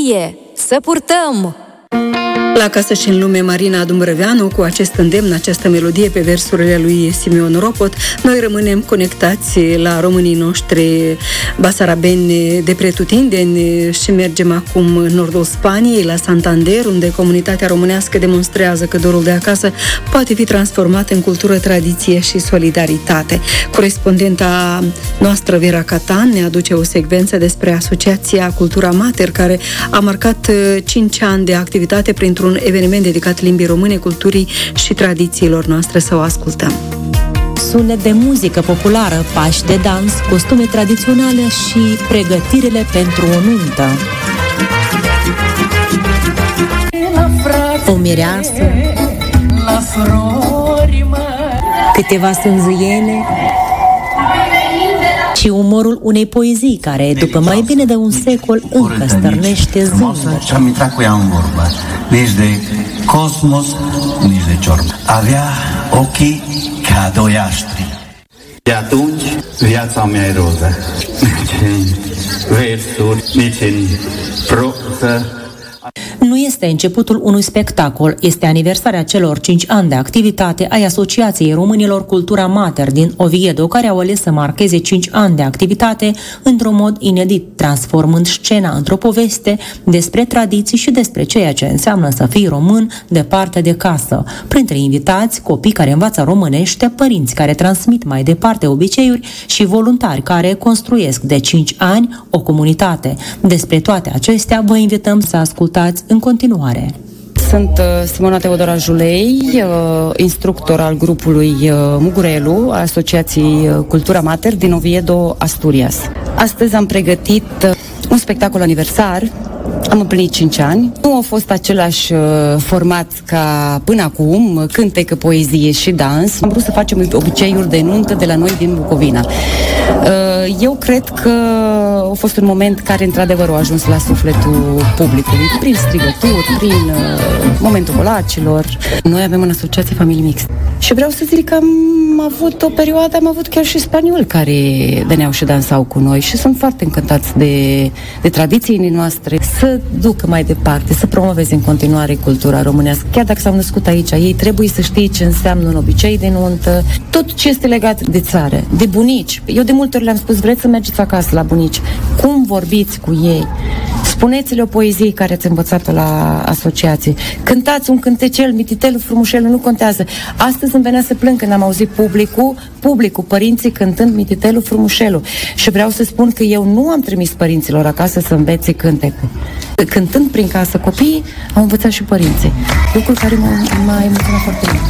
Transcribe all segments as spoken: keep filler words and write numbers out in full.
melodie, să purtăm! La Casă și în lume, Marina Dumbrăveanu, cu acest îndemn, această melodie pe versurile lui Simeon Ropot, noi rămânem conectați la românii noștri basarabeni de pretutindeni și mergem acum în nordul Spaniei, la Santander, unde comunitatea românească demonstrează că dorul de acasă poate fi transformat în cultură, tradiție și solidaritate. Corespondenta noastră, Vera Catan, ne aduce o secvență despre Asociația Cultura Mater, care a marcat cinci ani de activitate printr-un un eveniment dedicat limbii române, culturii și tradițiilor noastre. Să o ascultăm. Sunet de muzică populară, pași de dans, costume tradiționale și pregătirile pentru o nuntă. O mireasă, câteva sânzuiene și umorul unei poezii care, după mai bine de un secol, încă stârnește zâmbet. Și am intrat cu ea în vorbă. Nici de cosmos, nici de ciorbă. Avea ochii ca doi aștri. De atunci, viața mea e roză. Nici în versuri, nici în proză. Nu este începutul unui spectacol, este aniversarea celor cinci ani de activitate ai Asociației Românilor Cultura Mater din Oviedo, care au ales să marcheze cinci ani de activitate într-un mod inedit, transformând scena într-o poveste despre tradiții și despre ceea ce înseamnă să fii român departe de casă. Printre invitați, copii care învață românește, părinți care transmit mai departe obiceiuri și voluntari care construiesc de cinci ani o comunitate. Despre toate acestea vă invităm să ascultați în continuare. Sunt uh, Simona Teodora Julei, uh, instructor al grupului uh, Mugurelu, a Asociației uh, Cultura Mater din Oviedo, Asturias. Astăzi am pregătit uh, un spectacol aniversar. Am împlinit cinci ani. Nu a fost același uh, format ca până acum, cântec, poezie și dans. Am vrut să facem obiceiuri de nuntă de la noi din Bucovina. Uh, eu cred că a fost un moment care într-adevăr a ajuns la sufletul publicului, prin strigături, prin uh, momentul colacilor. Noi avem în asociație familii mixte. Și vreau să zic că am avut o perioadă, am avut chiar și spanioli care veneau și dansau cu noi și sunt foarte încântați de, de tradițiile noastre. Să ducă mai departe, să promoveze în continuare cultura românească. Chiar dacă s-au născut aici, ei trebuie să știe ce înseamnă un obicei de nuntă, tot ce este legat de țară, de bunici. Eu de multe ori le-am spus, vreți să mergeți acasă la bunici? Cum vorbiți cu ei? Spuneți-le o poezie care ați învățat-o la asociație. Cântați un cântecel, mititelul, frumușelul, nu contează. Astăzi îmi venea să plâng când am auzit publicul, publicul, părinții cântând mititelul, frumușelul. Și vreau să spun că eu nu am trimis părinților acasă să învețe cântecul. Cântând prin casă copiii, au învățat și părinții. Lucrul care m-a, m-a emoționat foarte mult.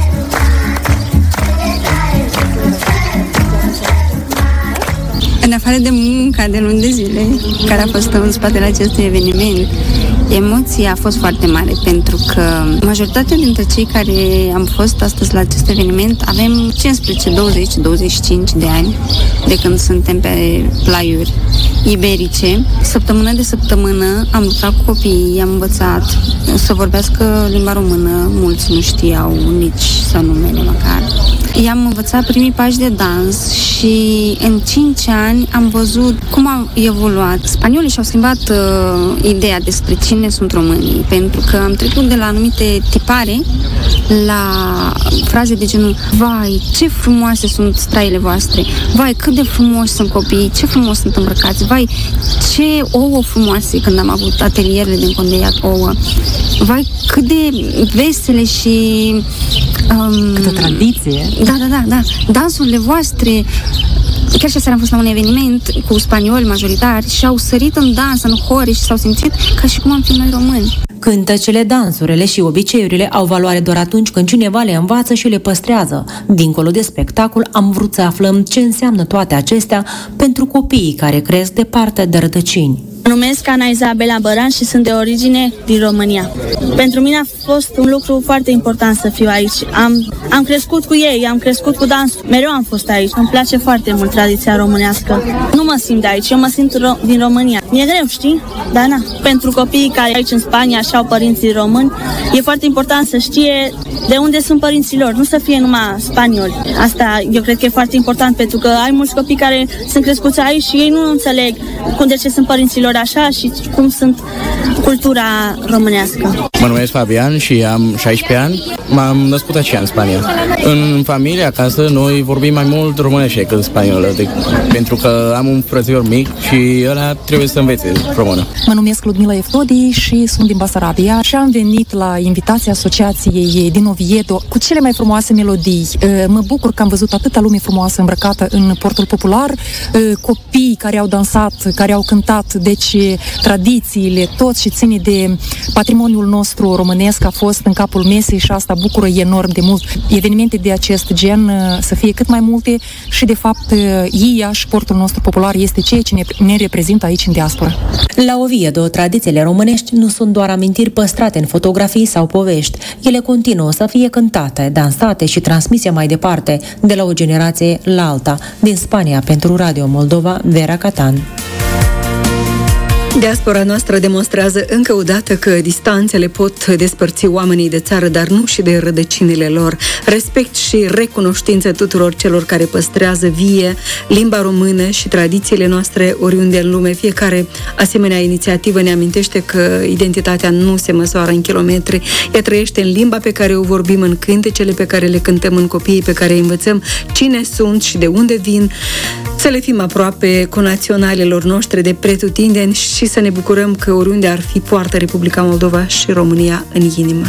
În afară de munca de luni de zile care a fost în spatele acestui eveniment, emoția a fost foarte mare, pentru că majoritatea dintre cei care am fost astăzi la acest eveniment avem cincisprezece, douăzeci, douăzeci și cinci de ani de când suntem pe plaiuri iberice. Săptămână de săptămână am lucrat cu copiii, am învățat să vorbească limba română, mulți nu știau nici să numele măcar. I-am învățat primii pași de dans și în cinci ani am văzut cum au evoluat. Spaniolii și-au schimbat uh, ideea despre cine sunt românii, pentru că am trecut de la anumite tipare la fraze de genul: vai, ce frumoase sunt straile voastre, vai, cât de frumoși sunt copiii, ce frumos sunt îmbrăcați, vai, ce ouă frumoase, când am avut atelierele de încondeiat ouă, vai, cât de vesele și um, câtă tradiție. Da, da, da, da. Dansurile voastre. Chiar și aseară am fost la un eveniment cu spanioli majoritari și au sărit în dans, în hore și s-au simțit ca și cum am fi noi români. Cântecele, dansurile și obiceiurile au valoare doar atunci când cineva le învață și le păstrează. Dincolo de spectacol, am vrut să aflăm ce înseamnă toate acestea pentru copiii care cresc departe de rădăcini. Mă numesc Ana Isabela Băran și sunt de origine din România. Pentru mine a fost un lucru foarte important să fiu aici. Am Am crescut cu ei, am crescut cu dansul. Mereu am fost aici. Îmi place foarte mult tradiția românească. Nu mă simt de aici, eu mă simt ro- din România. Mi-e greu, știi? Dar na, pentru copiii care aici în Spania și au părinții români, e foarte important să știe de unde sunt părinții lor, nu să fie numai spanioli. Asta eu cred că e foarte important, pentru că ai mulți copii care sunt crescuți aici și ei nu înțeleg cum de ce sunt părinții lor așa și cum sunt cultura românească. Mă numesc Fabian și am șaisprezece ani. M-am născut aici în Spania. În familie, acasă, noi vorbim mai mult românește decât spaniolă, de, pentru că am un frățior mic și ăla trebuie să învețe română. Mă numesc Ludmila Eftodi și sunt din Basarabia și am venit la invitația asociației din Oviedo cu cele mai frumoase melodii. Mă bucur că am văzut atâta lume frumoasă îmbrăcată în portul popular, copii care au dansat, care au cântat, deci tradițiile, tot ce ține de patrimoniul nostru românesc a fost în capul mesei și asta bucură enorm de mult. Evenimente de acest gen să fie cât mai multe și de fapt Iași, portul nostru popular, este ceea ce ne, ne reprezintă aici în diaspora. La Oviedo, tradițiile românești nu sunt doar amintiri păstrate în fotografii sau povești. Ele continuă să fie cântate, dansate și transmise mai departe, de la o generație la alta. Din Spania, pentru Radio Moldova, Vera Catan. Diaspora noastră demonstrează încă o dată că distanțele pot despărți oamenii de țară, dar nu și de rădăcinile lor. Respect și recunoștință tuturor celor care păstrează vie limba română și tradițiile noastre oriunde în lume. Fiecare asemenea inițiativă ne amintește că identitatea nu se măsoară în kilometri. Ea trăiește în limba pe care o vorbim, în cântecele pe care le cântăm, în copiii pe care îi învățăm cine sunt și de unde vin. Să le fim aproape conaționalilor noștri de pretutindeni și să ne bucurăm că oriunde ar fi poartă Republica Moldova și România în inimă.